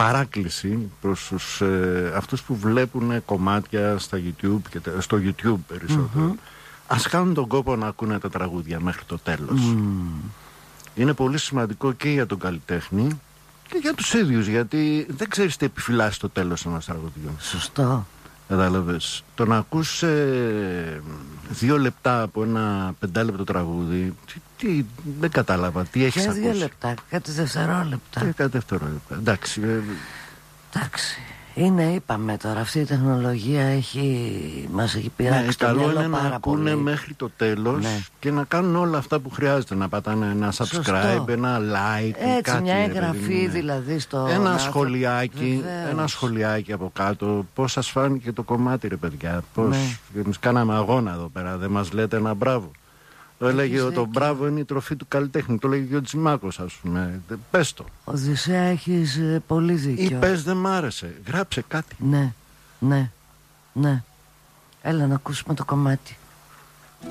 παράκληση προς αυτούς που βλέπουν κομμάτια στο YouTube περισσότερο. Ας κάνουν τον κόπο να ακούνε τα τραγούδια μέχρι το τέλος. Είναι πολύ σημαντικό και για τον καλλιτέχνη και για τους ίδιους, γιατί δεν ξέρεις τι επιφυλάσσει το τέλος ένας τραγουδιών. Σωστό. Κατάλαβες. Το να ακούς 2 λεπτά από ένα 5λεπτο τραγούδι, δεν κατάλαβα τι έχεις ακούσει. 2 λεπτά, κάτι δευτερόλεπτα. Κάτι δευτερόλεπτα. Εντάξει. Είναι, είπαμε τώρα, αυτή η τεχνολογία μας έχει πειράξει το μυαλό πάρα πολύ. Καλό είναι να ακούνε μέχρι το τέλος, και να κάνουν όλα αυτά που χρειάζεται. Να πατάνε ένα subscribe, ένα like, έτσι, κάτι, μια εγγραφή δηλαδή στο... Ένα σχολιάκι από κάτω. Πώς σας φάνηκε το κομμάτι, ρε παιδιά? Εμείς κάναμε αγώνα εδώ πέρα, δεν μας λέτε ένα μπράβο? Το έλεγε το μπράβο είναι η τροφή του καλλιτέχνη. Το έλεγε και ο Τζιμάκος, ας πούμε. Πες το. Οδυσσέα, έχεις πολύ δίκιο. Ή πες δεν μ' άρεσε. Γράψε κάτι. Ναι. Έλα να ακούσουμε το κομμάτι.